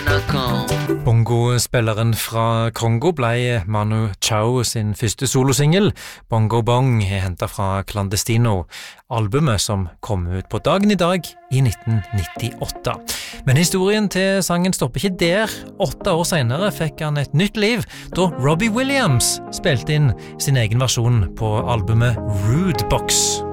Bongo-spilleren fra Kongo ble Manu Chao sin første solosingel. Bongo Bong er hentet fra Clandestino, albumet som kom ut på dagen i dag i 1998. Men historien til sangen stopper ikke der. 8 år senere fikk han et nytt liv, da Robbie Williams spilte inn sin egen versjon på albumet Rude Box.